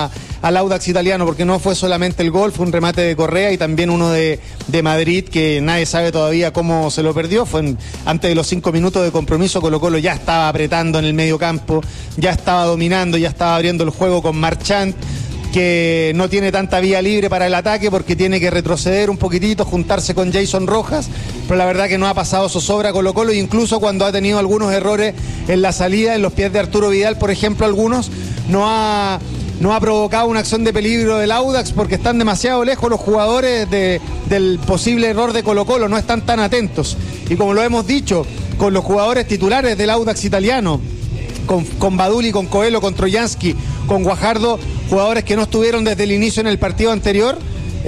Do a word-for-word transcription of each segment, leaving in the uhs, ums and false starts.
a, al Audax Italiano, porque no fue solamente el gol, fue un remate de Correa y también uno de, de Madrid, que nadie sabe todavía cómo se lo perdió. Fue en, antes de los cinco minutos de compromiso, Colo-Colo ya estaba apretando en el medio campo, ya estaba dominando, ya estaba abriendo el juego con Marchand, que no tiene tanta vía libre para el ataque porque tiene que retroceder un poquitito, juntarse con Jason Rojas, pero la verdad que no ha pasado zozobra Colo-Colo, incluso cuando ha tenido algunos errores en la salida, en los pies de Arturo Vidal, por ejemplo, algunos, no ha, no ha provocado una acción de peligro del Audax porque están demasiado lejos los jugadores de, del posible error de Colo-Colo, no están tan atentos. Y como lo hemos dicho, con los jugadores titulares del Audax Italiano, Con, con Baduli, con Coelho, con Trojansky, con Guajardo, jugadores que no estuvieron desde el inicio en el partido anterior,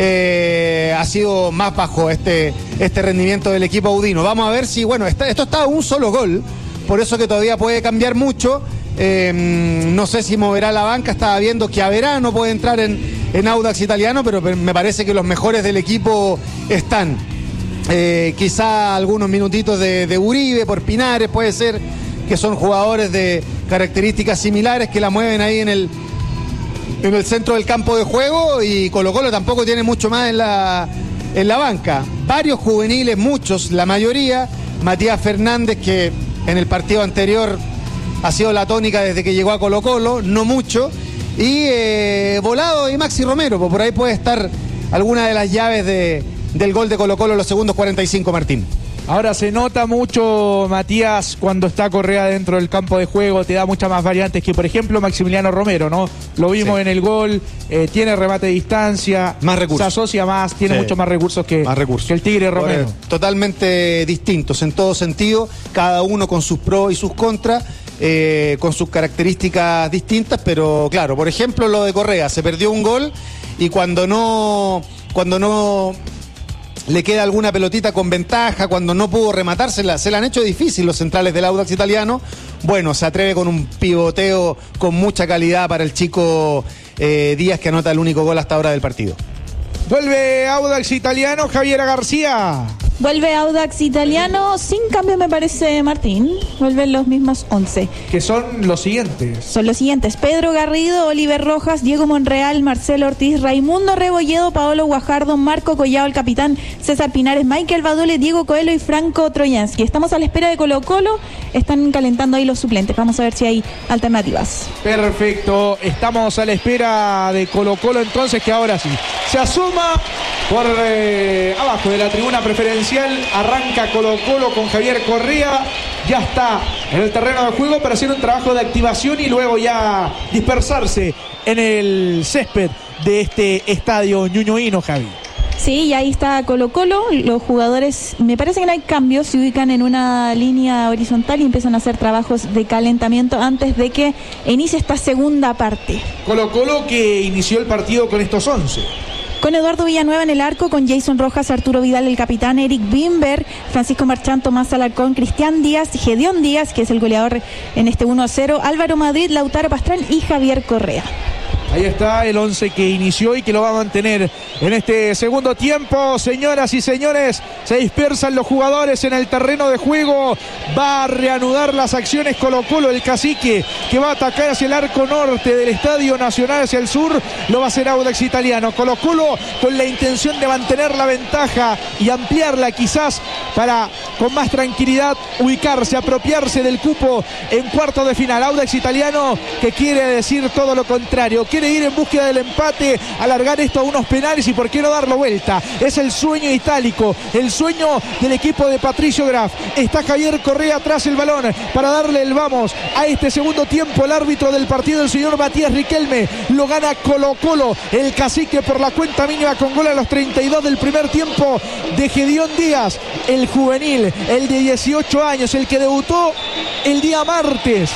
eh, ha sido más bajo este, este rendimiento del equipo audino. Vamos a ver si, bueno, está, esto está a un solo gol, por eso que todavía puede cambiar mucho. Eh, no sé si moverá la banca, estaba viendo que Averá no puede entrar en, en Audax Italiano, pero me parece que los mejores del equipo están. Eh, quizá algunos minutitos de, de Uribe por Pinares, puede ser, que son jugadores de características similares que la mueven ahí en el, en el centro del campo de juego, y Colo-Colo tampoco tiene mucho más en la, en la banca. Varios juveniles, muchos, la mayoría. Matías Fernández, que en el partido anterior ha sido la tónica desde que llegó a Colo-Colo, no mucho. Y eh, Volado y Maxi Romero, pues por ahí puede estar alguna de las llaves de, del gol de Colo-Colo en los segundos cuarenta y cinco, Martín. Ahora se nota mucho, Matías, cuando está Correa dentro del campo de juego, te da muchas más variantes que, por ejemplo, Maximiliano Romero, ¿no? Lo vimos sí. en el gol, eh, tiene remate de distancia, más recursos, se asocia más, tiene sí. mucho más recursos que, más recursos. que el Tigre Romero. Bueno, totalmente distintos en todo sentido, cada uno con sus pros y sus contras, eh, con sus características distintas, pero claro, por ejemplo, lo de Correa, se perdió un gol y cuando no... cuando no le queda alguna pelotita con ventaja, cuando no pudo rematársela, se la han hecho difícil los centrales del Audax Italiano. Bueno, se atreve con un pivoteo con mucha calidad para el chico eh, Díaz, que anota el único gol hasta ahora del partido. Vuelve Audax Italiano, Javiera García. Vuelve Audax Italiano, sin cambio me parece, Martín. Vuelven los mismos once. Que son los siguientes. Son los siguientes: Pedro Garrido, Oliver Rojas, Diego Monreal, Marcelo Ortiz, Raimundo Rebolledo, Paolo Guajardo, Marco Collao, el capitán, César Pinares, Michael Badule, Diego Coelho y Franco Trojansky. Estamos a la espera de Colo-Colo, están calentando ahí los suplentes. Vamos a ver si hay alternativas. Perfecto, estamos a la espera de Colo-Colo entonces, que ahora sí se asoma por eh, abajo de la tribuna preferencial. Arranca Colo-Colo con Javier Correa, ya está en el terreno de juego para hacer un trabajo de activación y luego ya dispersarse en el césped de este estadio ñuñoíno, Javi. Sí, y ahí está Colo-Colo, los jugadores, me parece que no hay cambios, se ubican en una línea horizontal y empiezan a hacer trabajos de calentamiento antes de que inicie esta segunda parte. Colo-Colo que inició el partido con estos once. Con Eduardo Villanueva en el arco, con Jason Rojas, Arturo Vidal, el capitán, Eric Bimber, Francisco Marchand, Tomás Alarcón, Cristian Díaz, Gedeón Díaz, que es el goleador en este uno a cero, Álvaro Madrid, Lautaro Pastrán y Javier Correa. Ahí está el once que inició y que lo va a mantener en este segundo tiempo. Señoras y señores, se dispersan los jugadores en el terreno de juego. Va a reanudar las acciones Colo-Colo, el cacique que va a atacar hacia el arco norte del Estadio Nacional, hacia el sur. Lo va a hacer Audax Italiano. Colo-Colo con la intención de mantener la ventaja y ampliarla quizás para con más tranquilidad ubicarse, apropiarse del cupo en cuartos de final. Audax Italiano que quiere decir todo lo contrario, quiere ir en búsqueda del empate, alargar esto a unos penales y por qué no darlo vuelta. Es el sueño itálico, el sueño del equipo de Patricio Graf. Está Javier Correa atrás el balón para darle el vamos a este segundo tiempo. El árbitro del partido, el señor Matías Riquelme, lo gana Colo-Colo, el cacique por la cuenta mínima con gol a los treinta y dos del primer tiempo de Gedeón Díaz, el juvenil, el de dieciocho años, el que debutó el día martes.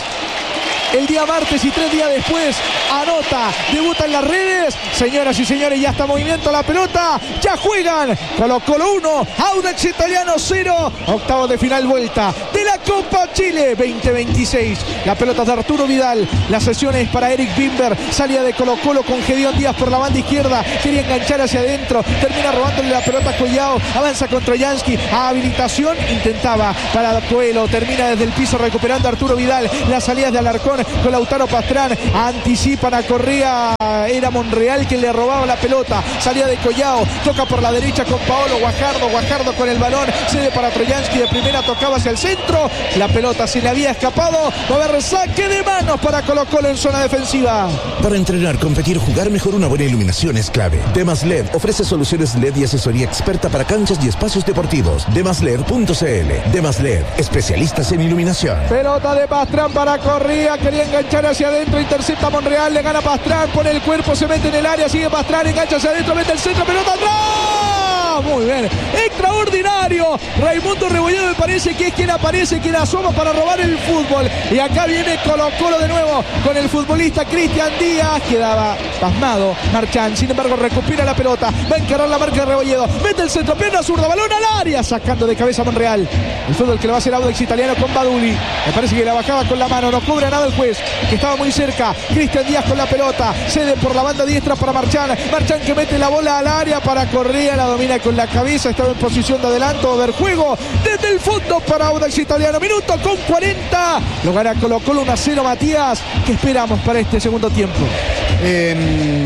El día martes y tres días después anota, debuta en las redes. Señoras y señores, ya está en movimiento la pelota. Ya juegan Colo-Colo uno, Audax Italiano cero. Octavos de final vuelta de la la Copa Chile veinte veintiséis. La pelota de Arturo Vidal, la sesión es para Eric Bimber, salida de Colo Colo con Gedeón Díaz por la banda izquierda, quería enganchar hacia adentro, termina robándole la pelota a Collao, avanza con Trojansky, a habilitación, intentaba para Coelho, termina desde el piso recuperando a Arturo Vidal, las salidas de Alarcón con Lautaro Pastrán, anticipan a Correa, era Monreal que le robaba la pelota, salida de Collao, toca por la derecha con Paolo Guajardo, Guajardo con el balón, cede para Trojansky, de primera tocaba hacia el centro, la pelota se le había escapado, va a haber saque de manos para Colo Colo en zona defensiva. Para entrenar, competir, jugar mejor, una buena iluminación es clave. Demas L E D ofrece soluciones L E D y asesoría experta para canchas y espacios deportivos. demas led punto c l. Demas L E D, especialistas en iluminación. Pelota de Pastrán para Correa, quería enganchar hacia adentro, intercepta Monreal, le gana Pastrán, pone el cuerpo, se mete en el área, sigue Pastrán, engancha hacia adentro, mete el centro, pelota atrás. Muy bien, extraordinario. Raimundo Rebolledo me parece que es quien aparece, quien asoma para robar el fútbol. Y acá viene Colo Colo de nuevo con el futbolista Cristian Díaz. Quedaba pasmado Marchán, sin embargo recupera la pelota, va a encarar la marca de Rebolledo, mete el centro, pierna zurda, balón al área, sacando de cabeza a Monreal. El fútbol que le va a hacer Audax Italiano con Baduli. Me parece que la bajaba con la mano, no cobra nada el juez, que estaba muy cerca. Cristian Díaz con la pelota, cede por la banda diestra para Marchán. Marchán que mete la bola al área para Correa, la domina con la cabeza, estaba en posición de adelanto, ver juego desde el fondo para Audax Italiano. Minuto con cuarenta, lo gana Colo Colo uno a cero. Matías, ¿qué esperamos para este segundo tiempo? Eh,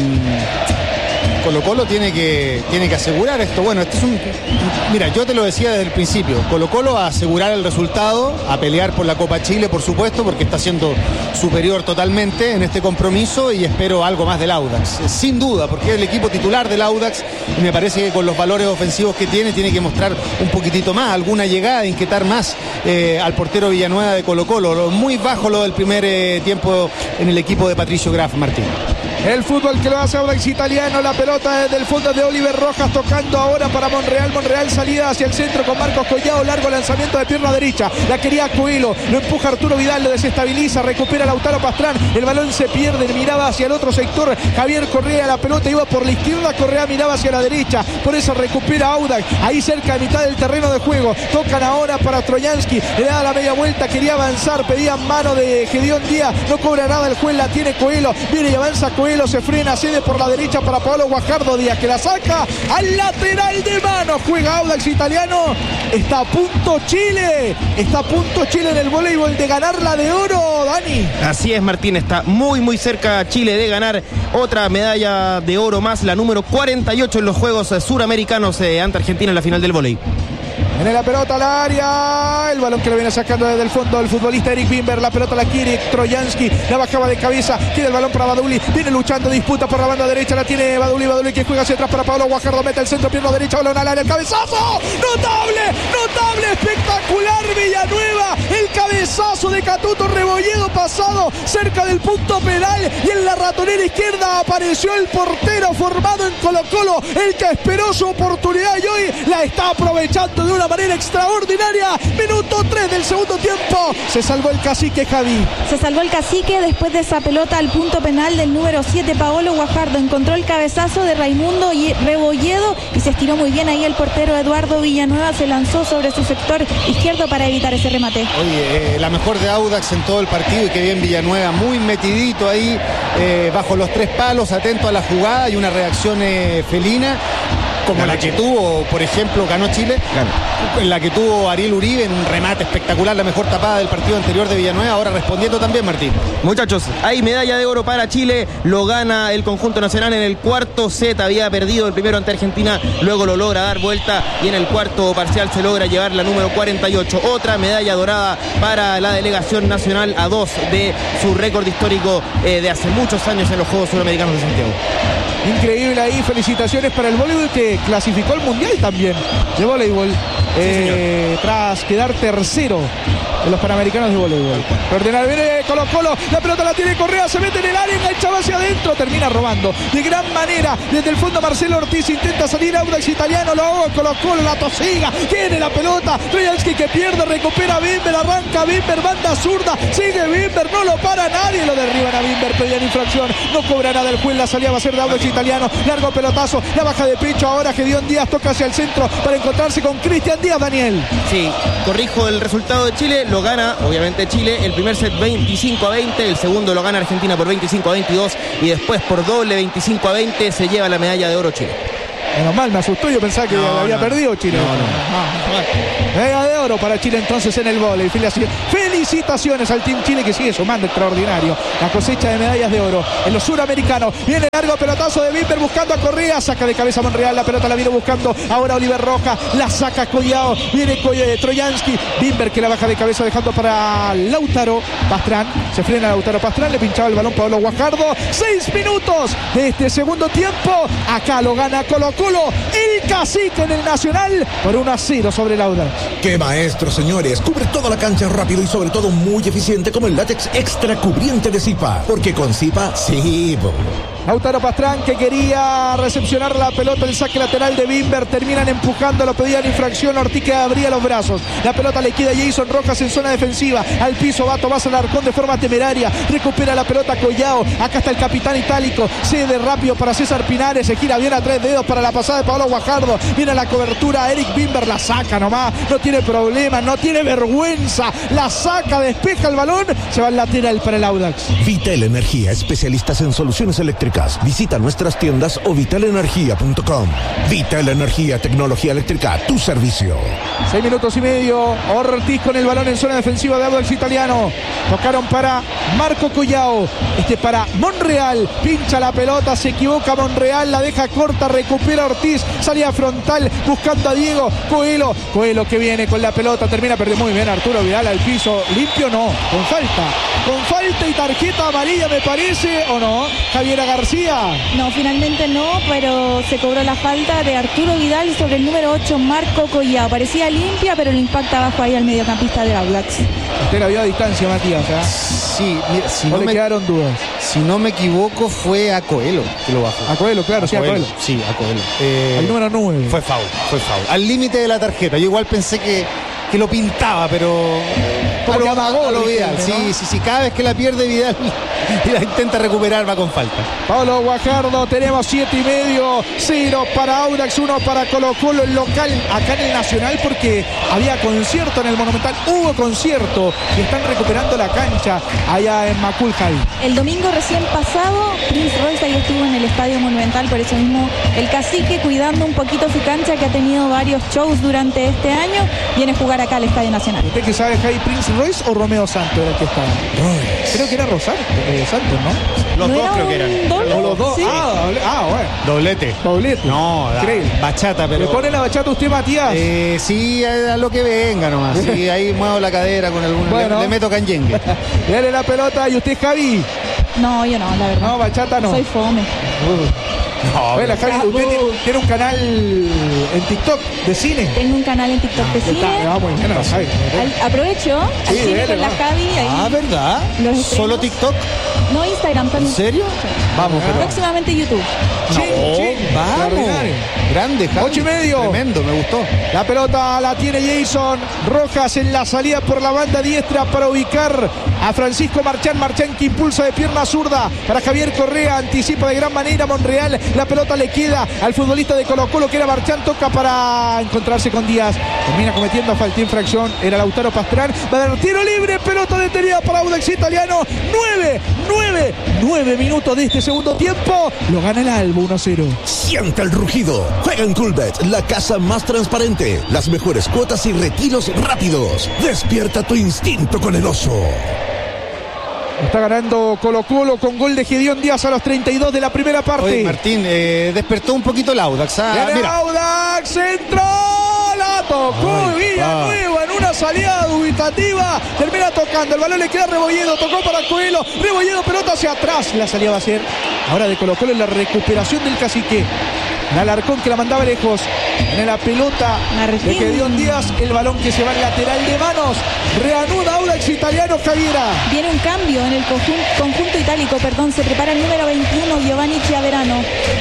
Colo Colo tiene que, tiene que asegurar esto. Bueno, este es un... Mira, yo te lo decía desde el principio. Colo Colo a asegurar el resultado, a pelear por la Copa Chile, por supuesto, porque está siendo superior totalmente en este compromiso y espero algo más del Audax. Sin duda, porque es el equipo titular del Audax y me parece que con los valores ofensivos que tiene, tiene que mostrar un poquitito más, alguna llegada, inquietar más eh, al portero Villanueva de Colo Colo. Muy bajo lo del primer eh, tiempo en el equipo de Patricio Graf Martín. El fútbol que lo hace Audax Italiano, la pelota desde el fondo de Oliver Rojas, tocando ahora para Monreal. Monreal salida hacia el centro con Marcos Collao, largo lanzamiento de pierna derecha, la quería Coelho, lo empuja Arturo Vidal, lo desestabiliza, recupera Lautaro Pastrán, el balón se pierde, miraba hacia el otro sector, Javier Correa, la pelota iba por la izquierda, Correa miraba hacia la derecha, por eso recupera Audax, ahí cerca de mitad del terreno de juego, tocan ahora para Trojansky, le da la media vuelta, quería avanzar, pedían mano de Gedeón Díaz, no cobra nada el juez, la tiene Coelho, viene y avanza Coelho, se frena, cede por la derecha para Paolo Guajardo, Díaz que la saca al lateral de mano, juega Audax Italiano, está a punto Chile, está a punto Chile en el voleibol de ganar la de oro, Dani. Así es, Martín, está muy muy cerca Chile de ganar otra medalla de oro más, la número cuarenta y ocho en los Juegos Suramericanos eh, ante Argentina en la final del voleibol. Viene la pelota al área, el balón que lo viene sacando desde el fondo el futbolista Eric Bimber, la pelota la quiere Trojansky, la bajaba de cabeza, quiere el balón para Baduli, viene luchando, disputa por la banda derecha, la tiene Baduli, Baduli que juega hacia atrás para Pablo Guajardo, mete el centro, pierna derecha, balón al área, el cabezazo, notable, notable, espectacular Villanueva, el cabezazo de Catuto Rebolledo pasado cerca del punto penal y en la ratonera izquierda apareció el portero formado en Colo Colo, el que esperó su oportunidad y hoy la está aprovechando de una manera extraordinaria. Minuto tres del segundo tiempo. Se salvó el cacique, Javi. Se salvó el cacique después de esa pelota al punto penal del número siete, Paolo Guajardo. Encontró el cabezazo de Raimundo Rebolledo y se estiró muy bien ahí el portero Eduardo Villanueva. Se lanzó sobre su sector izquierdo para evitar ese remate. Oye, eh, la mejor de Audax en todo el partido y que bien Villanueva, muy metidito ahí, eh, bajo los tres palos, atento a la jugada y una reacción eh, felina. Como la que tuvo, por ejemplo, ganó Chile, claro. La que tuvo Ariel Uribe en un remate espectacular, la mejor tapada del partido anterior de Villanueva, ahora respondiendo también Martín. Muchachos, hay medalla de oro para Chile, lo gana el conjunto nacional en el cuarto set, había perdido el primero ante Argentina, luego lo logra dar vuelta y en el cuarto parcial se logra llevar la número cuarenta y ocho, otra medalla dorada para la delegación nacional a dos de su récord histórico eh, de hace muchos años en los Juegos Suramericanos de Santiago. Increíble ahí, felicitaciones para el voleibol que clasificó al mundial también de voleibol, eh, sí, tras quedar tercero en los Panamericanos de voleibol. Ordenar, viene Colo Colo, la pelota la tiene Correa, se mete en el área, enganchaba hacia adentro, termina robando de gran manera desde el fondo Marcelo Ortiz, intenta salir Audax Italiano, lo hago Colo Colo, la tosiga, tiene la pelota, Trojansky que pierde, recupera Bimber, arranca Bimber, banda zurda, sigue Bimber, no lo para nadie, lo derriban a Bimber, pedían infracción, no cobra nada el juez, la salida va a ser de Audax Italiano, largo pelotazo, la baja de pecho, ahora Gedeón Díaz toca hacia el centro para encontrarse con Cristian Díaz. días, Daniel. Sí, corrijo el resultado de Chile, lo gana obviamente Chile, el primer set veinticinco a veinte, el segundo lo gana Argentina por veinticinco a veintidós y después por doble veinticinco a veinte se lleva la medalla de oro Chile. Menos mal, me asustó, yo pensaba que No, había no. perdido Chile. No, no. Medalla de oro para Chile entonces en el vóley. Felicitaciones al Team Chile que sigue sumando extraordinario la cosecha de medallas de oro en los suramericanos. Viene largo pelotazo de Bimber buscando a Correa, saca de cabeza Monreal, la pelota la vino buscando ahora Oliver Rojas, la saca Collao, viene Coy- Trojansky, Bimber que la baja de cabeza dejando para Lautaro Pastrán, se frena Lautaro Pastrán, le pinchaba el balón Pablo Guajardo. Seis minutos de este segundo tiempo, acá lo gana Colo Colo, el cacique en el Nacional por uno a cero sobre el Audax. ¡Qué maestro, señores! Cubre toda la cancha rápido y sobre todo muy eficiente como el látex extra cubriente de Zipa. Porque con Zipa, sí, po. Lautaro Pastrán que quería recepcionar la pelota, el saque lateral de Bimber, terminan empujando, lo pedían infracción, Ortiz que abría los brazos, la pelota le queda a Jason Rojas en zona defensiva, al piso va Tomás Alarcón de forma temeraria, recupera la pelota Collao, acá está el capitán itálico, cede rápido para César Pinares, se gira bien a tres dedos para la pasada de Pablo Guajardo, viene a la cobertura, Eric Bimber la saca nomás, no tiene problema, no tiene vergüenza, la saca, despeja el balón, se va al lateral para el Audax. Vital Energía, especialistas en soluciones eléctricas. Visita nuestras tiendas o vital energía punto com. Vital Energía, tecnología eléctrica a tu servicio. Seis minutos y medio. Ortiz con el balón en zona defensiva de Audax Italiano. Tocaron para Marco Collao. Este para Monreal. Pincha la pelota, se equivoca Monreal, la deja corta, recupera Ortiz. Salida frontal buscando a Diego Coelho. Coelho que viene con la pelota, termina perdiendo muy bien Arturo Vidal al piso. Limpio no, con falta. Con falta y tarjeta amarilla me parece, ¿o no? Javiera García. No, finalmente no, pero se cobró la falta de Arturo Vidal sobre el número ocho, Marco Collao. Parecía limpia, pero lo impacta abajo ahí al mediocampista del Audax. Usted la vio a distancia, Matías, ¿eh? Sí, mira, si No, no, le me, quedaron dudas. si no me equivoco fue a Coelho que lo bajó. A Coelho, claro, sí, a Coelho. Sí, a Coelho. Eh, Al número nueve. Fue foul, fue foul. Al límite de la tarjeta. Yo igual pensé que, que lo pintaba, pero... Como que amagó, a lo ¿viste? Vidal. ¿no? Sí, sí, sí. Cada vez que la pierde Vidal y la intenta recuperar va con falta. Pablo Guajardo, tenemos siete y medio, cero para Audax, uno para Colo Colo, el local acá en el Nacional porque había concierto en el Monumental, hubo concierto y están recuperando la cancha allá en Macul, Javi. El domingo recién pasado, Prince Royce ahí estuvo en el Estadio Monumental, por eso mismo el cacique cuidando un poquito su cancha que ha tenido varios shows durante este año, viene a jugar acá al Estadio Nacional. ¿Usted que sabe, Javi, Prince Royce o Romeo Santos era el que estaba? Creo que era Rosario, eh, Santos, ¿no? Los ¿No dos era creo que un eran. doble? O los dos. Sí. Ah, doble- ah, bueno. Doblete. Doblete. No, da- Increíble. bachata, pero... ¿Le pone la bachata usted, Matías? Eh, sí, a, a lo que venga nomás. Sí, ahí muevo la cadera con algún... Bueno. Le, le meto canyengue. Dale la pelota y usted, Javi. No, yo no, la verdad. No, bachata no. Soy fome. No, Bueno, Javi, usted tiene, tiene un canal en TikTok de cine. Tengo un canal en TikTok de Está, cine. va muy bien, Javi. Al- aprovecho, Sí, al cine dele, con la va. Javi ahí. Ah, ¿verdad? Los estrenos. ¿Solo TikTok? No, Instagram también. ¿En serio? Vamos, pero... Próximamente YouTube. Chin, No, chin. vamos. Extraordinario. Grande, Javi. Ocho y medio. Tremendo, me gustó. La pelota la tiene Jason Rojas en la salida por la banda diestra para ubicar a Francisco Marchán. Marchán que impulsa de pierna zurda para Javier Correa. Anticipa de gran manera Monreal. La pelota le queda al futbolista de Colo Colo que era Marchán. Toca para encontrarse con Díaz. Termina cometiendo falta, infracción. Era Lautaro Pastrán. Va a dar tiro libre. Pelota detenida para Audax Italiano. Nueve, nueve, nueve minutos de este segundo tiempo. Lo gana el Albo uno a cero. Siente el rugido. Juega en Coolbet, la casa más transparente. Las mejores cuotas y retiros rápidos. Despierta tu instinto con el oso. Está ganando Colo Colo con gol de Gedeón Díaz a los treinta y dos de la primera parte. Oye, Martín, eh, despertó un poquito el Audax. Ah, Viene mira. Audax, entró, la tocó Ay, Villanueva en una salida dubitativa. Termina tocando, el balón le queda a Rebolledo, tocó para Coelho. Rebolledo, pelota hacia atrás. La salida va a ser ahora de Colo Colo en la recuperación del cacique. El Alarcón que la mandaba lejos. En la pelota Martín. de Gedeón Díaz, el balón que se va al lateral de manos. Reanuda Audax Italiano, Javiera. Viene un cambio en el conjunto, conjunto itálico, perdón, se prepara el número veintiuno, Giovanni Chiaverano.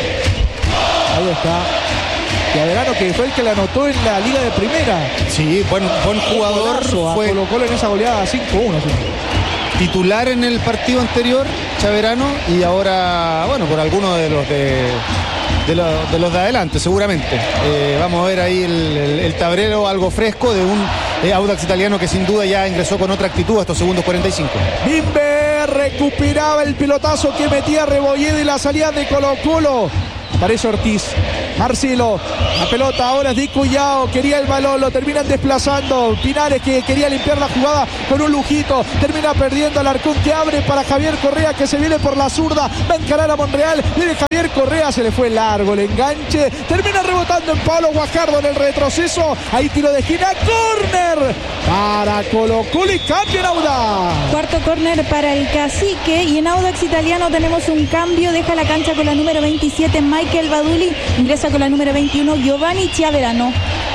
Ahí está. Chiaverano que fue el que la anotó en la Liga de Primera. Sí, buen, buen jugador. Golazo a Fue Colo Colo en esa goleada cinco uno. ¿Sí? titular en el partido anterior, Chaverano, y ahora, bueno, por alguno de los de de, lo, de los de adelante, seguramente. Eh, vamos a ver ahí el, el, el tablero algo fresco de un eh, Audax Italiano que sin duda ya ingresó con otra actitud a estos segundos cuarenta y cinco. Bimber recuperaba el pelotazo que metía Rebolledo y la salida de Colo-Colo. Parece Ortiz. Marcelo, la pelota ahora es de Cuyao, quería el balón, lo terminan desplazando. Pinares que quería limpiar la jugada con un lujito, termina perdiendo Alarcón que abre para Javier Correa que se viene por la zurda, va a encarar a Monreal, viene Javier Correa, se le fue largo el enganche, termina rebotando en Pablo Guajardo en el retroceso, ahí tiro de esquina, córner para Colo-Colo y cambio en Audax. Cuarto córner para el Cacique y en Audax Italiano tenemos un cambio, deja la cancha con la número veintisiete Michael Baduli, ingresa con la número veintiuno Giovanni Chiaverano.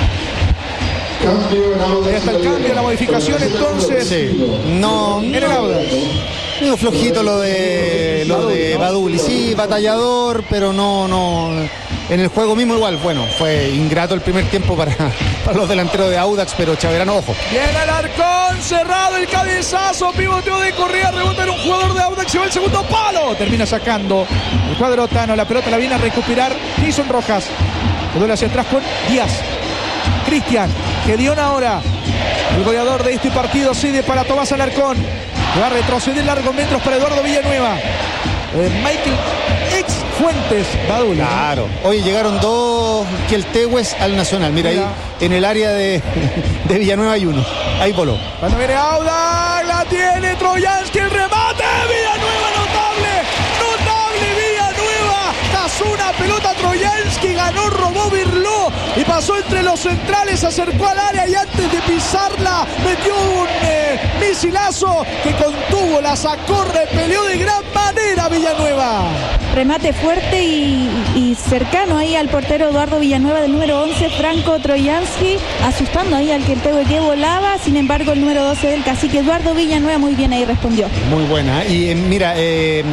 Ahí está el cambio, la modificación entonces. Sí. No, en el Audax. Digo, flojito lo de lo de Baduli, sí, batallador, pero no, no. En el juego mismo igual, bueno, fue ingrato el primer tiempo para, para los delanteros de Audax, pero Chaverano, ojo. Viene Alarcón, cerrado el cabezazo, pivoteo de Correa, rebota en un jugador de Audax, se va el segundo palo, termina sacando el cuadro Tano, la pelota la viene a recuperar Jason Rojas, que duele hacia atrás con Díaz. Cristian, Gedeón ahora, el goleador de este partido, cede para Tomás Alarcón, que va a retroceder largos metros para Eduardo Villanueva. Eh, Michael ex Fuentes Baduli. Claro. Oye, llegaron dos Kieltehues al Nacional. Mira, Mira, ahí en el área de, de Villanueva hay uno. Ahí voló. Cuando viene Audax, la tiene Troyansky, el remate. Villanueva, notable. Notable Villanueva. Cazó una pelota Troyansky, ganó, robó, birló y pasó entre los centrales, se acercó al área y antes de pisarla metió un eh, misilazo que contuvo, la sacó, repelió de gran manera Villanueva. Remate fuerte y, y cercano ahí al portero Eduardo Villanueva del número once, Franco Troyansky, asustando ahí al Kieltehue que volaba. Sin embargo, el número doce del Cacique, Eduardo Villanueva, muy bien ahí respondió. Muy buena. Y eh, mira, eh,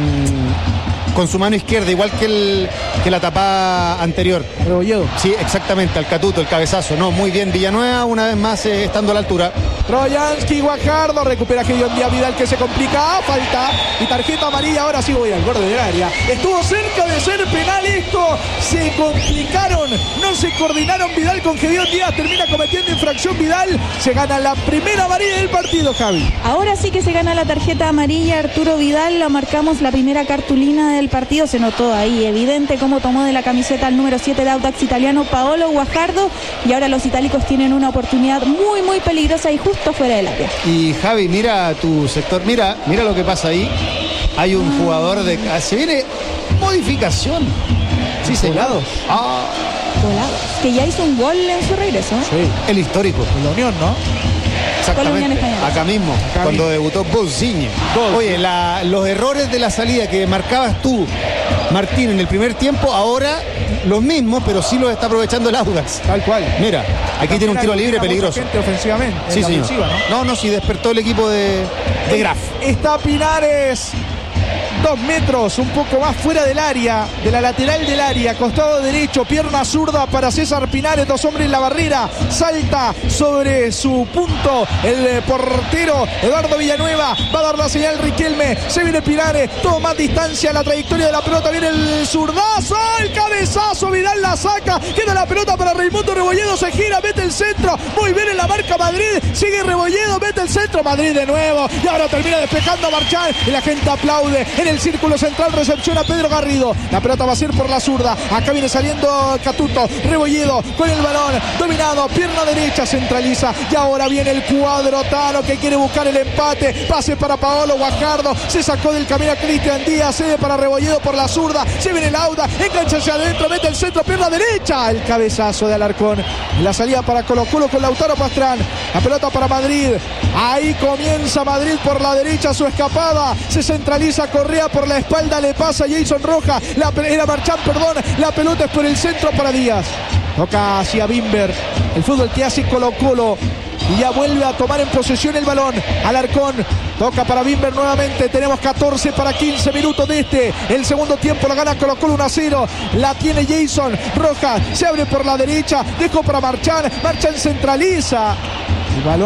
con su mano izquierda, igual que, el, que la tapada anterior. Rebolledo. Sí, exactamente, al catuto, el cabezazo. No, muy bien Villanueva, una vez más eh, estando a la altura. Troyansky, Guajardo, recupera Gedeón Díaz Vidal que se complica, ah, falta y tarjeta amarilla, ahora sí voy al borde del área. Estuvo cerca de ser penal esto, se complicaron, no se coordinaron Vidal con Gedeón Díaz, termina cometiendo infracción Vidal, se gana la primera amarilla del partido, Javi. Ahora sí que se gana la tarjeta amarilla Arturo Vidal, la marcamos la primera cartulina del partido, se notó ahí evidente cómo tomó de la camiseta al número siete de Audax Italiano Paolo Guajardo y ahora los itálicos tienen una oportunidad muy muy peligrosa y justo fuera del área. Y Javi, mira tu sector, mira, mira lo que pasa ahí. Hay un ah. jugador de... Se viene modificación. Sí, señalados. Ah. Volados. Que ya hizo un gol en su regreso. Sí. El histórico. En la Unión, ¿no? Exactamente. Acá mismo, Acá cuando mismo. debutó Boziñe. Oye, la, los errores de la salida que marcabas tú, Martín, en el primer tiempo, ahora los mismos, pero sí los está aprovechando el Audax. Tal cual. Mira, aquí También tiene un tiro libre peligroso. Ofensivamente. Sí, señor. ¿no? no, no, sí despertó el equipo de, de Graf. Está Pinares. Dos metros, un poco más fuera del área, de la lateral del área, costado derecho, pierna zurda para César Pinares, dos hombres en la barrera, salta sobre su punto el portero Eduardo Villanueva, va a dar la señal Riquelme, se viene Pinares, toma distancia, la trayectoria de la pelota, viene el zurdazo, el cabezazo, Vidal la saca, queda la pelota para Raimundo Rebolledo, se gira, mete el centro, muy bien en la marca Madrid, sigue Rebolledo, mete el centro, Madrid de nuevo, y ahora termina despejando a Marchán, y la gente aplaude, en el círculo central recepciona Pedro Garrido, la pelota va a ser por la zurda, acá viene saliendo Catuto, Rebolledo con el balón, dominado, pierna derecha, centraliza, y ahora viene el cuadro Tano que quiere buscar el empate, pase para Paolo Guajardo, se sacó del camino a Cristian Díaz, cede para Rebolledo por la zurda, se viene Lauda, engancha hacia adentro, mete el centro, pierna derecha, el cabezazo de Alarcón, la salida para Colo-Colo con Lautaro Pastrán, la pelota para Madrid, ahí comienza Madrid por la derecha su escapada, se centraliza Correa por la espalda, le pasa Jason Rojas, la, era Marchán, perdón, la pelota es por el centro para Díaz, toca hacia Bimber, el fútbol que hace Colo-Colo y ya vuelve a tomar en posesión el balón, Alarcón, toca para Bimber nuevamente, tenemos catorce para quince minutos de este, el segundo tiempo la gana Colo-Colo uno a cero, la tiene Jason Rojas, se abre por la derecha, dejó para Marchán, Marchán centraliza, el balón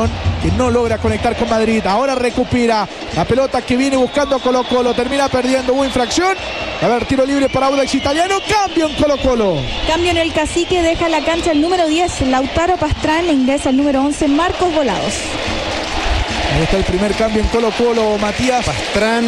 que no logra conectar con Madrid. Ahora recupera la pelota que viene buscando Colo Colo, termina perdiendo, hubo infracción. A ver, tiro libre para Audax Italiano, cambio en Colo Colo. Cambio en el Cacique, deja la cancha el número diez, Lautaro Pastrán, ingresa el número once, Marcos Volados. Ahí está el primer cambio en Colo Colo, Matías. Pastrán...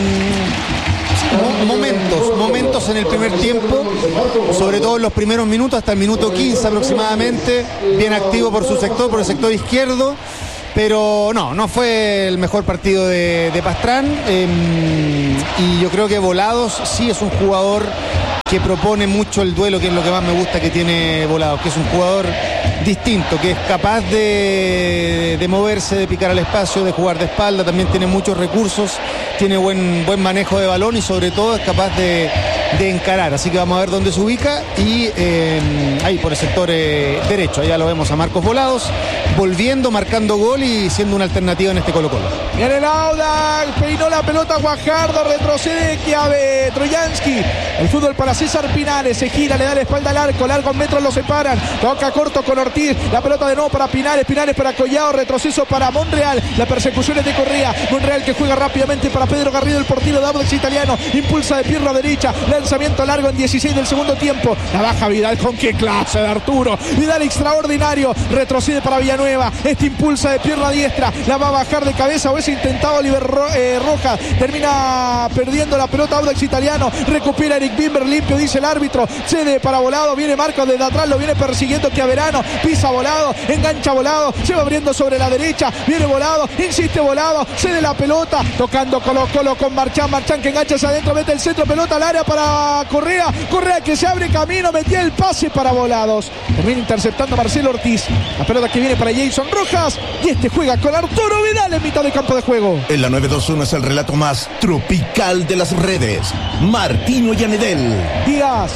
Momentos, momentos en el primer tiempo, sobre todo en los primeros minutos, hasta el minuto quince aproximadamente, bien activo por su sector, por el sector izquierdo, pero no, no fue el mejor partido de, de Pastrán, eh, y yo creo que Volados sí es un jugador que propone mucho el duelo, que es lo que más me gusta que tiene Volados, que es un jugador distinto, que es capaz de, de moverse, de picar al espacio, de jugar de espalda, también tiene muchos recursos, tiene buen, buen manejo de balón y sobre todo es capaz de, de encarar, así que vamos a ver dónde se ubica y eh, ahí por el sector eh, derecho, allá lo vemos a Marcos Volados, volviendo, marcando gol y siendo una alternativa en este Colo Colo. Viene el Audax, peinó la pelota Guajardo, retrocede Chiave, Trojansky, el fútbol para César Pinares, se gira, le da la espalda al arco, largos metros lo separan, toca corto con Ortiz, la pelota de nuevo para Pinares, Pinares para Collado, retroceso para Monreal, la persecución es de Correa, Monreal que juega rápidamente para Pedro Garrido, el portero de Audax Italiano, impulsa de pierna derecha, lanzamiento largo en dieciséis del segundo tiempo, la baja Vidal, con qué clase de Arturo, Vidal extraordinario, retrocede para Villanueva, este impulsa de pierna diestra, la va a bajar de cabeza, o es intentado Oliver Ro eh, Rojas, termina perdiendo la pelota Audax Italiano, recupera Eric Bimber, limpio dice el árbitro, cede para Volado, viene Marcos desde atrás, lo viene persiguiendo Chiaverano, pisa Volado, engancha Volado, se va abriendo sobre la derecha, viene Volado, insiste Volado, cede la pelota, tocando Colo Colo con Marchán, Marchán que engancha hacia adentro, mete el centro, pelota al área para Correa, Correa que se abre camino, metía el pase para Volados, termina interceptando Marcelo Ortiz, la pelota que viene para Jason Rojas, y este juega con Arturo Vidal en mitad de campo de juego. En la nueve dos uno es el relato más tropical de las redes. Martino Yanedel. Díaz.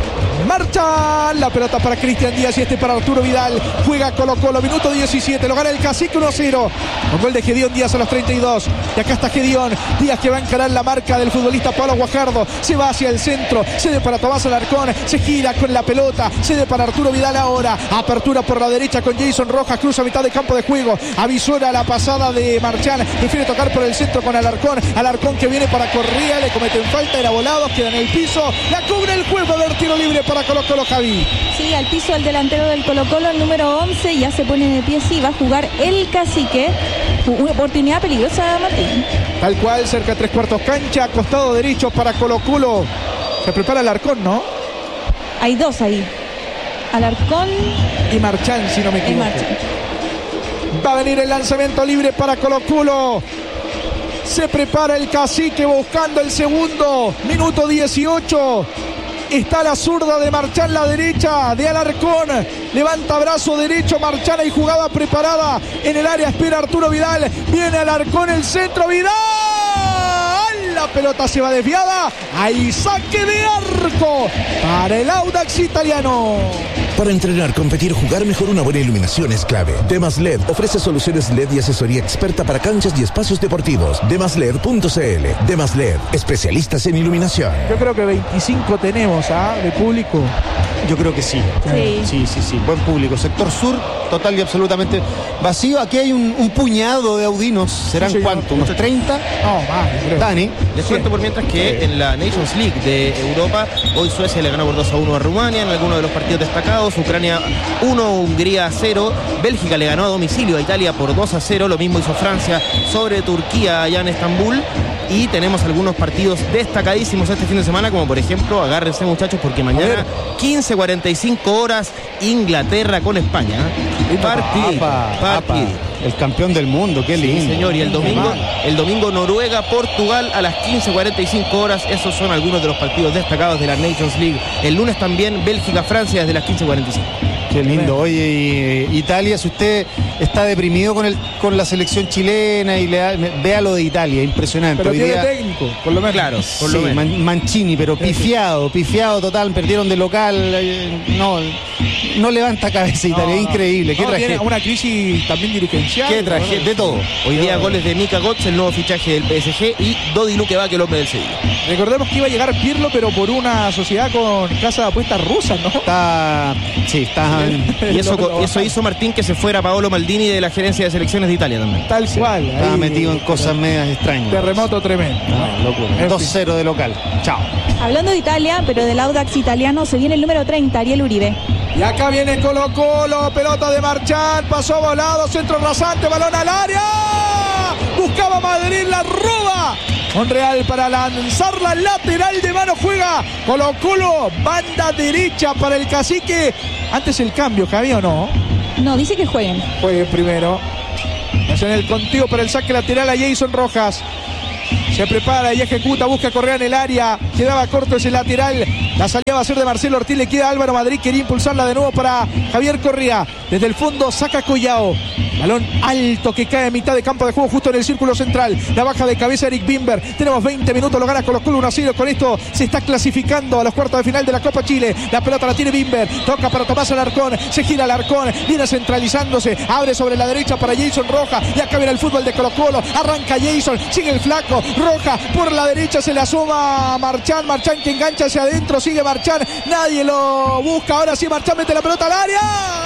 Marcha la pelota para Cristian Díaz y este para Arturo Vidal. Juega Colo Colo, minuto diecisiete, lo gana el Cacique uno a cero. Con gol de Gedeón Díaz a los treinta y dos. Y acá está Gedeón Díaz que va a encarar la marca del futbolista Pablo Guajardo. Se va hacia el centro, cede para Tomás Alarcón, se gira con la pelota, cede para Arturo Vidal ahora. Apertura por la derecha con Jason Rojas, cruza a mitad de campo de juego. Avisora la pasada de Marchán, prefiere tocar por el centro con Alarcón. Alarcón que viene para Correa, le cometen falta, era Volados, queda en el piso. La cubre el juego del tiro libre para Colo Colo, Javi. Sí, al piso el delantero del Colo Colo, el número once, ya se pone de pie, sí, va a jugar el Cacique. Una oportunidad peligrosa, Martín. Tal cual, cerca de tres cuartos cancha, costado derecho para Colo Colo. Se prepara Alarcón, ¿no? Hay dos ahí. Alarcón y Marchán, si no me equivoco. Marchán. Va a venir el lanzamiento libre para Colo Colo. Se prepara el Cacique buscando el segundo. Minuto dieciocho. Está la zurda de Marchán, la derecha de Alarcón. Levanta brazo derecho Marchán, hay jugada preparada en el área, espera Arturo Vidal. Viene Alarcón, el centro, Vidal. La pelota se va desviada. Ahí saque de arco para el Audax Italiano. Para entrenar, competir, jugar mejor, una buena iluminación es clave. Demas L E D ofrece soluciones L E D y asesoría experta para canchas y espacios deportivos. demas led punto c l. Demas L E D, especialistas en iluminación. Yo creo que veinticinco tenemos, ¿ah? De público. Yo creo que sí. Sí. Sí, sí, sí. Buen público. Sector sur, total y absolutamente vacío. Aquí hay un, un puñado de audinos. ¿Serán Sí, cuántos? señor. ¿Unos treinta? No, más, creo. Dani. Les cuento por mientras que en la Nations League de Europa, hoy Suecia le ganó por dos a uno a Rumania en algunos de los partidos destacados, Ucrania uno, Hungría cero, Bélgica le ganó a domicilio a Italia por dos a cero, lo mismo hizo Francia sobre Turquía allá en Estambul, y tenemos algunos partidos destacadísimos este fin de semana, como por ejemplo, agárrense muchachos porque mañana quince cuarenta y cinco horas Inglaterra con España. Partido, Apa, partido. apa. El campeón del mundo, qué lindo. Sí, señor, y el domingo, el domingo Noruega, Portugal a las quince cuarenta y cinco horas. Esos son algunos de los partidos destacados de la Nations League. El lunes también Bélgica, Francia desde las quince cuarenta y cinco. Qué lindo. Oye, y, Italia, si usted está deprimido con el con la selección chilena y le da, vea lo de Italia, impresionante. Pero Hoy tiene día, técnico, por lo menos. Claro, por sí, lo menos. Man- Mancini, pero pifiado, pifiado total, perdieron de local. eh, No, no levanta cabeza Italia, No, no. increíble. Qué No, tiene tragedia. una crisis también dirigencial. Qué tragedia, de todo. Hoy día goles de Mika Götze, el nuevo fichaje del P S G, y Dodi Luquevaque, el hombre del Sevilla. Recordemos que iba a llegar Pirlo, pero por una sociedad con casa de apuestas rusas, ¿no? Está, sí, está Y eso, eso hizo Martín que se fuera Paolo Maldini de la gerencia de selecciones de Italia también. Tal cual. Estaba metido en cosas medias extrañas. Terremoto tremendo. No, locura. dos cero de local. Chao. Hablando de Italia, pero del Audax italiano, se viene el número treinta, Ariel Uribe. Y acá viene Colo Colo, pelota de Marchán, pasó volado, centro rasante, balón al área. Buscaba Madrid, la roba. Monreal para lanzarla lateral de mano, juega Colo Colo, banda derecha para el Cacique. Antes el cambio, ¿que había o no? No, dice que jueguen. Jueguen primero. Hacen el contigo para el saque lateral a Jason Rojas. Se prepara y ejecuta, busca Correa en el área. Quedaba corto ese lateral. La salida va a ser de Marcelo Ortiz. Le queda Álvaro Madrid. Quería impulsarla de nuevo para Javier Correa. Desde el fondo saca Collao. Balón alto que cae en mitad de campo de juego, justo en el círculo central. La baja de cabeza Eric Bimber. Tenemos veinte minutos, lo gana Colo Colo uno a cero. Con esto se está clasificando a los cuartos de final de la Copa Chile. La pelota la tiene Bimber. Toca para Tomás Alarcón. Se gira Alarcón. Viene centralizándose. Abre sobre la derecha para Jason Rojas. Y acá viene el fútbol de Colo Colo. Arranca Jason. Sigue el flaco. Rojas por la derecha. Se le asoma Marchán. Marchán que engancha hacia adentro. Sigue Marchán. Nadie lo busca. Ahora sí Marchán mete la pelota al área.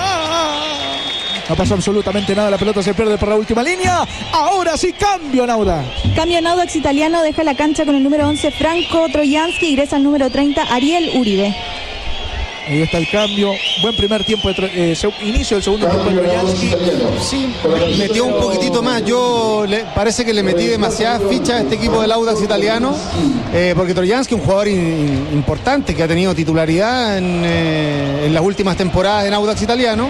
No pasó absolutamente nada, la pelota se pierde por la última línea. Ahora sí, cambio en Audax. Cambio en Audax italiano, deja la cancha con el número once Franco Trojansky, ingresa al número treinta Ariel Uribe. Ahí está el cambio. Buen primer tiempo, de eh, inicio del segundo tiempo de Trojansky. Sí, metió un poquitito más. Yo le, parece que le metí demasiadas fichas a este equipo del Audax italiano, eh, porque Trojansky es un jugador in, importante que ha tenido titularidad en, eh, en las últimas temporadas en Audax italiano.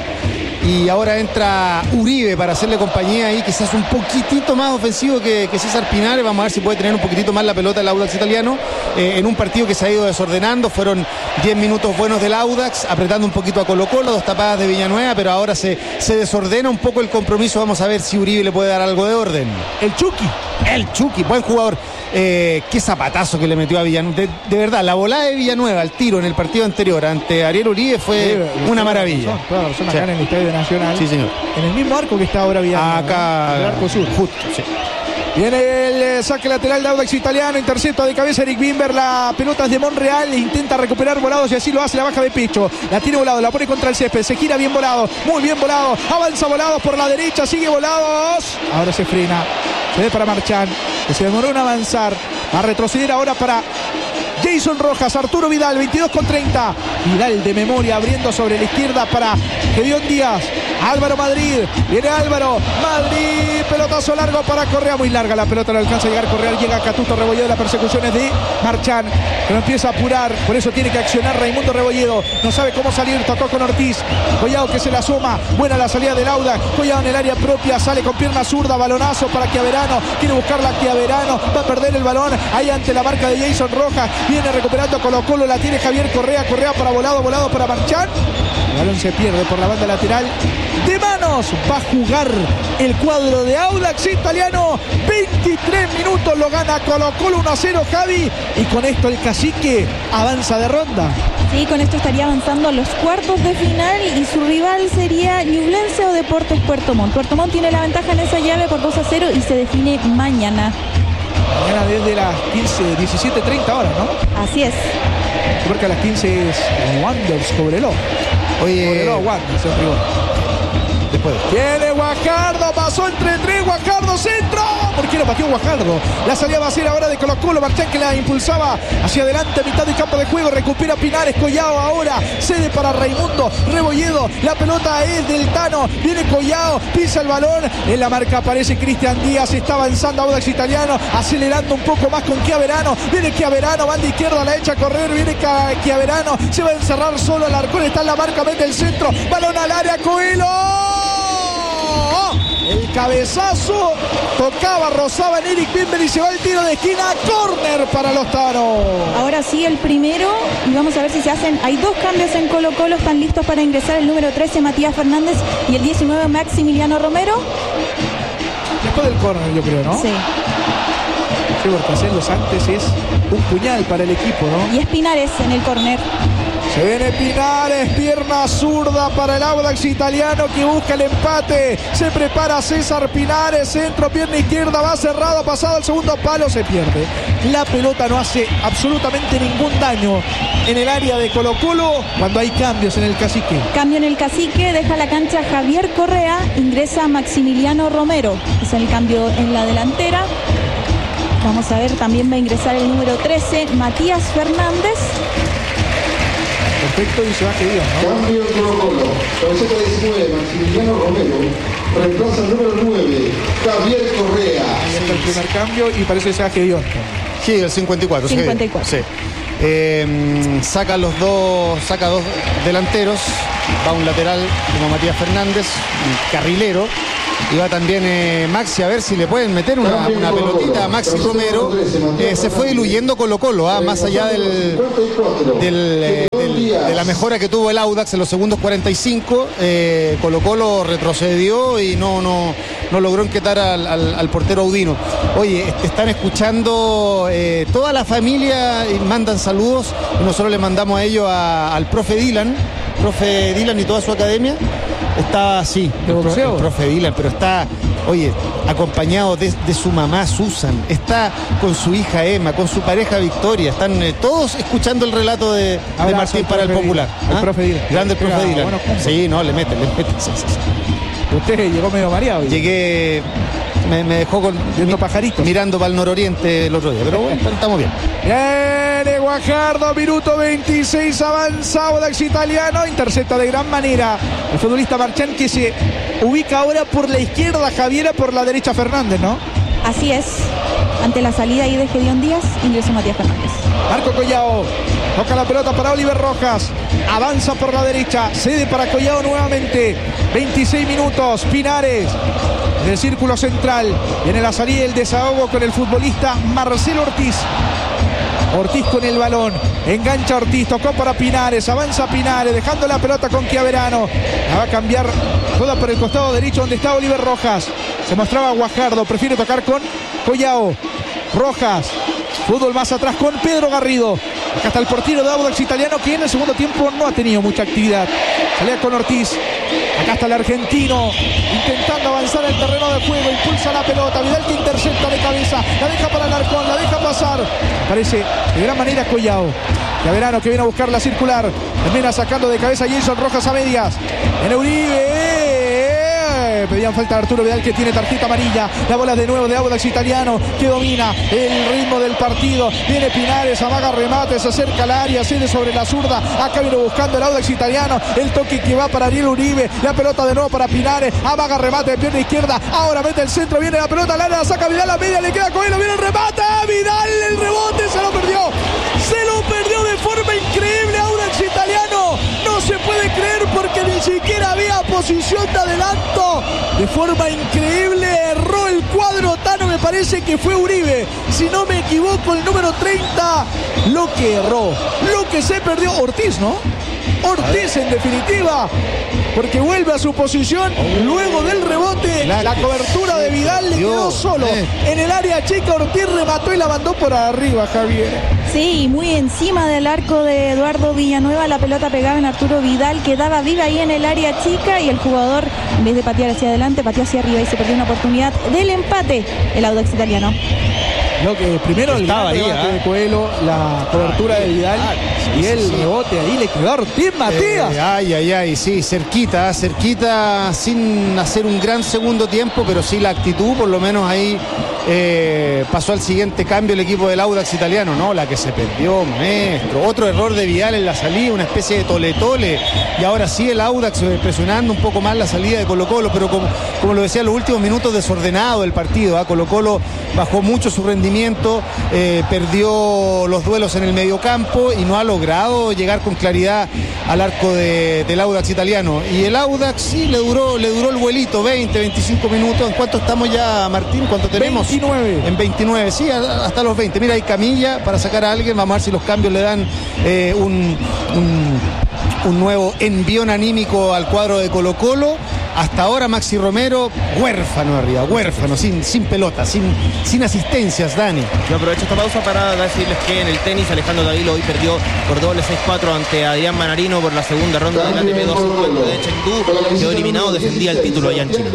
Y ahora entra Uribe para hacerle compañía ahí, quizás un poquitito más ofensivo que, que César Pinares. Vamos a ver si puede tener un poquitito más la pelota el Audax italiano, eh, en un partido que se ha ido desordenando. Fueron diez minutos buenos del Audax, apretando un poquito a Colo Colo, dos tapadas de Villanueva, pero ahora se, se desordena un poco el compromiso. Vamos a ver si Uribe le puede dar algo de orden. El Chucky. El Chucky, buen jugador. Eh, qué zapatazo que le metió a Villanueva. De, de verdad, la volada de Villanueva al tiro en el partido anterior ante Ariel Uribe fue sí, una maravilla. Toda la razón, acá sí. En el Estadio Nacional. Sí, señor. En el mismo arco que está ahora Villanueva. Acá. En el arco sur. Justo, sí. Viene el eh, saque lateral de Audax italiano, intercepto de cabeza Eric Bimber, la pelota es de Monreal, intenta recuperar Volados y así lo hace, la baja de pecho, la tiene Volado, la pone contra el césped, se gira bien Volado, muy bien Volado, avanza Volados por la derecha, sigue Volados, ahora se frena, se ve para Marchán, que se demoró en avanzar, a retroceder ahora para Jason Rojas, Arturo Vidal, veintidós con treinta. Vidal de memoria abriendo sobre la izquierda para Gedeón Díaz. Álvaro Madrid, viene Álvaro Madrid, pelotazo largo para Correa, muy larga la pelota, no alcanza a llegar Correa, llega Catuto Rebolledo, la persecución es de Marchán, pero empieza a apurar, por eso tiene que accionar Raimundo Rebolledo, no sabe cómo salir, tocó con Ortiz, Collao que se la suma, buena la salida del Audax, Collao en el área propia, sale con pierna zurda, balonazo para Chiaverano, quiere buscarla Chiaverano, va a perder el balón, ahí ante la marca de Jason Rojas, viene recuperando Colo Colo, la tiene Javier Correa, Correa para Volado, Volado para Marchán, el balón se pierde por la banda lateral, de manos va a jugar el cuadro de Audax italiano, veintitrés minutos lo gana Colo Colo uno a cero Javi, y con esto el Cacique avanza de ronda. Sí, con esto estaría avanzando a los cuartos de final y su rival sería Ñublense o Deportes Puerto Montt. Puerto Montt tiene la ventaja en esa llave por dos a cero y se define mañana. Mañana desde las quince, diecisiete treinta horas, ¿no? Así es. Porque a las quince es Wanderers Cobreloa. Oye, Cobreloa Wanderers, el rival. Después. Viene Guajardo, pasó entre tres, Guajardo, centro. ¿Por qué lo pateó Guajardo? La salida va a ser ahora de Colo Colo, Marchán que la impulsaba hacia adelante, mitad del campo de juego, recupera Pinares, Collao ahora, cede para Raimundo Rebolledo, la pelota es del Tano, viene Collao, pisa el balón, en la marca aparece Cristian Díaz, está avanzando Audax italiano, acelerando un poco más con Chiaverano, viene Chiaverano, banda izquierda, la echa a correr, viene Chiaverano, se va a encerrar solo, Alarcón está en la marca, mete el centro, balón al área, Coelho. El cabezazo tocaba, rozaba en Eric Bimber y se va el tiro de esquina, córner para los Tanos. Ahora sí el primero y vamos a ver si se hacen, hay dos cambios en Colo Colo, están listos para ingresar el número trece Matías Fernández y el diecinueve Maximiliano Romero. Después del córner yo creo, ¿no? Sí. Sí, porque hacerlos antes es un puñal para el equipo, ¿no? Y es Pinares en el córner. Se viene Pinares, pierna zurda para el Audax italiano que busca el empate. Se prepara César Pinares, centro, pierna izquierda, va cerrado, pasado el segundo palo, se pierde. La pelota no hace absolutamente ningún daño en el área de Colo-Colo cuando hay cambios en el Cacique. Cambio en el Cacique, deja la cancha Javier Correa, ingresa Maximiliano Romero. Es el cambio en la delantera. Vamos a ver, también va a ingresar el número trece, Matías Fernández. Perfecto, y se va a quedar, ¿no? Cambio en Colo-Colo. Camiseta diecinueve, Maximiliano Romero. Reemplaza el número nueve, Javier Correa. Ahí está el primer cambio y parece que se va a quedar. Sí, el cincuenta y cuatro. cincuenta y cuatro. Sí. Eh, saca los dos, saca dos delanteros. Va un lateral como Matías Fernández, un carrilero. Y va también eh, Maxi, a ver si le pueden meter una, una pelotita a Maxi Romero. Eh, se fue diluyendo Colo-Colo, ¿ah? Más allá del, del, eh, del, de la mejora que tuvo el Audax en los segundos cuarenta y cinco. Eh, Colo-Colo retrocedió y no, no, no logró inquietar al, al, al portero Audino. Oye, están escuchando eh, toda la familia y mandan saludos. Y nosotros le mandamos a ellos a, al profe Dylan, profe Dylan y toda su academia. Está así, ¿De el, boxeo? el profe Dylan, pero está, oye, acompañado de, de su mamá Susan, está con su hija Emma, con su pareja Victoria, están eh, todos escuchando el relato de, de Abrazo Martín al para el profe Popular. Dylan, el ¿Ah? profe Dylan. Grande el profe Mira, Dylan. bueno, ¿cómo? Sí, no, le mete, le mete. Sí, sí, sí. Usted llegó medio mareado. Llegué, me, me dejó con, viendo pajaritos, mirando para el nororiente el otro día, pero bueno, estamos bien. Viene Guajardo, minuto veintiséis, avanza Audax italiano, intercepta de gran manera el futbolista Marchán, que se ubica ahora por la izquierda Javiera, por la derecha Fernández, ¿no? Así es. Ante la salida ahí de Gedeón Díaz, ingresó Matías Fernández. Marco Collao toca la pelota para Oliver Rojas, avanza por la derecha, cede para Collao nuevamente. Veintiséis minutos, Pinares en el círculo central, viene la salida, el desahogo con el futbolista Marcelo Ortiz. Ortiz con el balón, engancha Ortiz, tocó para Pinares, avanza Pinares, dejando la pelota con Chiaverano, la va a cambiar toda por el costado derecho donde está Oliver Rojas. Se mostraba Guajardo, prefiere tocar con Collao. Rojas, fútbol más atrás con Pedro Garrido. Acá está el portero de Audax italiano, que en el segundo tiempo no ha tenido mucha actividad. Salía con Ortiz. Acá está el argentino intentando avanzar el terreno de juego, impulsa la pelota, Vidal que intercepta de cabeza, la deja para el arcón, la deja pasar. Parece de gran manera Collao. Chiaverano que viene a buscar la circular, termina sacando de cabeza Jason Rojas a medias. En Uribe. Pedían falta a Arturo Vidal, que tiene tarjeta amarilla. La bola de nuevo de Audax italiano, que domina el ritmo del partido. Viene Pinares, amaga remate, se acerca al área, cede sobre la zurda. Acá viene buscando el Audax italiano. El toque que va para Ariel Uribe. La pelota de nuevo para Pinares. Amaga remate de pierna izquierda. Ahora mete el centro, viene la pelota al área, la saca Vidal a media, le queda Coelho, viene el remate. Vidal, el rebote, se lo perdió. Se lo perdió de forma increíble Audax italiano. No se puede creer porque ni siquiera había posición de adelanto. De forma increíble erró el cuadro Tano, me parece que fue Uribe, si no me equivoco, el número treinta. Lo que erró, lo que se perdió Ortiz, ¿no? Ortiz en definitiva, porque vuelve a su posición luego del rebote. La, la cobertura de Vidal le quedó solo en el área chica. Ortiz remató y la mandó por arriba, Javier. Sí, muy encima del arco de Eduardo Villanueva, la pelota pegaba en Arturo Vidal, quedaba viva ahí en el área chica y el jugador, en vez de patear hacia adelante, pateó hacia arriba y se perdió una oportunidad del empate el Audax italiano. Lo que primero el gran rebote de Coelho, la cobertura de Vidal y el rebote ahí le quedó a Ortiz Matías. Eh, ay, ay, ay, sí, cerquita, cerquita, sin hacer un gran segundo tiempo, pero sí la actitud, por lo menos ahí eh, pasó al siguiente cambio el equipo del Audax italiano, ¿no? La que se perdió, maestro. Otro error de Vidal en la salida, una especie de tole-tole. Y ahora sí el Audax presionando un poco más la salida de Colo-Colo, pero como, como lo decía, en los últimos minutos desordenado el partido. ¿eh? Colo-Colo bajó mucho su rendimiento, eh, perdió los duelos en el mediocampo y no ha logrado llegar con claridad al arco de, del Audax italiano. Y el Audax sí le duró, le duró el vuelito, veinte, veinticinco minutos. ¿En cuánto estamos ya, Martín? ¿Cuánto tenemos? veintinueve. En veintinueve, sí, hasta los veinte. Mira, hay camilla para sacar a alguien. Vamos a ver si los cambios le dan eh, un, un, un nuevo envión anímico al cuadro de Colo-Colo. hasta ahora Maxi Romero, huérfano arriba, huérfano, sin, sin pelota, sin, sin asistencias, Dani. Yo aprovecho esta pausa para decirles que en el tenis Alejandro Davilo hoy perdió por doble seis cuatro ante Adrián Manarino por la segunda ronda del A T P doscientos cincuenta de Chengdu. Quedó eliminado, defendía el título allá en Chile.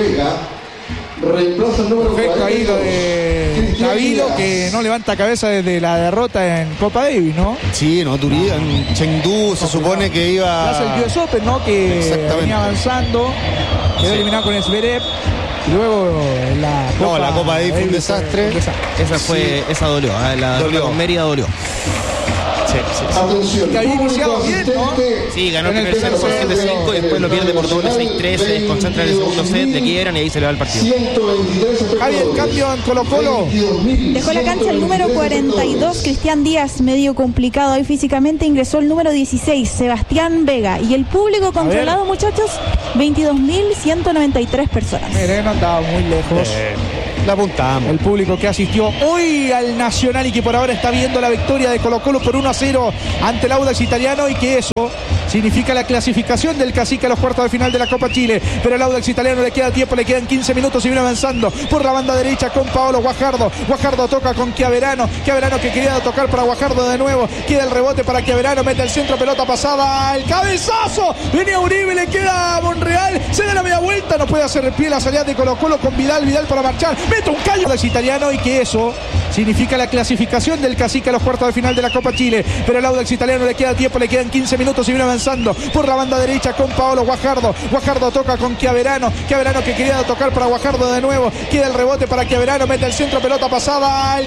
Perfecto ahí lo de Davilo, que no levanta cabeza desde la derrota en Copa Davis, ¿no? Sí, no, Turí, en Chengdu se supone que iba... Hace el U S Open, ¿no? Que venía avanzando, quedó sí. eliminado con Zverev. Y luego la Copa, no, la Copa Davis fue un desastre. Un desastre. Esa fue, sí. esa dolió, ¿eh? La dolió. Con Mérida dolió. Sí, sí, sí. Atención, que había iniciado bien, ¿no? Sí, ganó el primer set por siete cinco y después lo pierde por doble seis tres, se desconcentra en el segundo set, le quiebran y ahí se le va el partido. Javier, cambio en Colo Colo. Dejó la cancha el número cuarenta y dos, Cristian Díaz, medio complicado ahí físicamente, ingresó el número dieciséis, Sebastián Vega. Y el público controlado, muchachos, veintidós mil ciento noventa y tres personas. Miren, andaba muy lejos. Eh. La apuntamos. El público que asistió hoy al Nacional y que por ahora está viendo la victoria de Colo Colo por uno a cero ante el Audax Italiano, y que eso significa la clasificación del Cacique a los cuartos de final de la Copa Chile. Pero al Audax Italiano le queda tiempo, le quedan quince minutos y viene avanzando por la banda derecha con Paolo Guajardo. Guajardo toca con Chiaverano. Chiaverano que quería tocar para Guajardo de nuevo. Queda el rebote para Chiaverano, mete el centro, pelota pasada, el cabezazo. Venía Uribe, le queda a Monreal. Se da la media vuelta, no puede hacer el pie la salida de Colo Colo con Vidal. Vidal para marchar. Mete un callo del Italiano, y que eso significa la clasificación del Cacique a los cuartos de final de la Copa Chile. Pero al Audax Italiano le queda tiempo, le quedan quince minutos y viene avanzando por la banda derecha con Paolo Guajardo. Guajardo toca con Chiaverano. Chiaverano que quería tocar para Guajardo de nuevo. Queda el rebote para Chiaverano, mete el centro, pelota pasada.